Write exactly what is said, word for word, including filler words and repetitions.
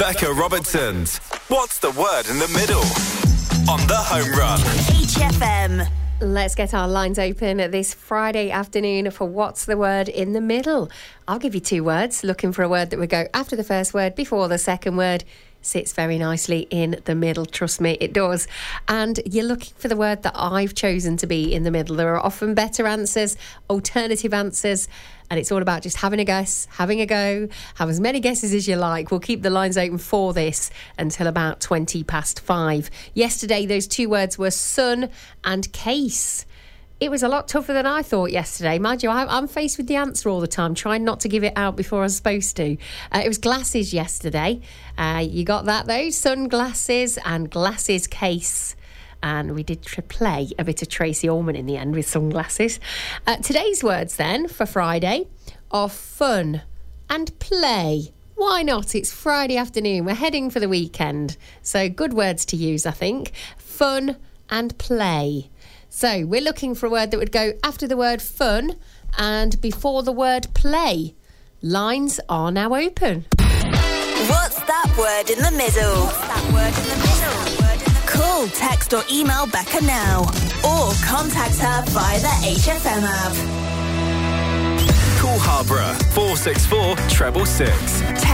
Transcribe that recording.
Becca Robertson's What's the Word in the Middle? On the Home Run. H F M. Let's get our lines open this Friday afternoon for What's the Word in the Middle. I'll give you two words, looking for a word that would go after the first word, before the second word. Sits very nicely in the middle, trust me, it does. And you're looking for the word that I've chosen to be in the middle. There are often better answers, alternative answers, and it's all about just having a guess, having a go, have as many guesses as you like. We'll keep the lines open for this until about twenty past five. Yesterday, those two words were sun and case. It was a lot tougher than I thought yesterday. Mind you, I'm faced with the answer all the time, trying not to give it out before I'm supposed to. Uh, it was glasses yesterday. Uh, you got that, though? Sunglasses and glasses case. And we did tr- play a bit of Tracy Ullman in the end with sunglasses. Uh, today's words, then, for Friday, are fun and play. Why not? It's Friday afternoon. We're heading for the weekend. So good words to use, I think. Fun and play. So we're looking for a word that would go after the word fun and before the word play. Lines are now open. What's that word in the middle? What's that word in the middle? Call, text or email Becca now. Or contact her via the H F M app. Call Harborough four six four, treble six.